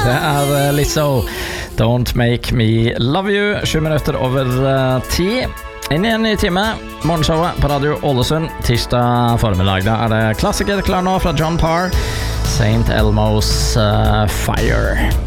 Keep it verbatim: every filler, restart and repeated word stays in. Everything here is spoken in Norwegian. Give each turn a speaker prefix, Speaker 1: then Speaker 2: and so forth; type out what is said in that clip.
Speaker 1: Det er Lizzo, Don't Make Me Love You. Sju minutter over uh, ti. Inn i en ny time. Morgenshowet på Radio Ålesund. Tirsdag formiddag. Da er det klassiker klar nå fra John Parr. Saint Elmo's uh, Fire.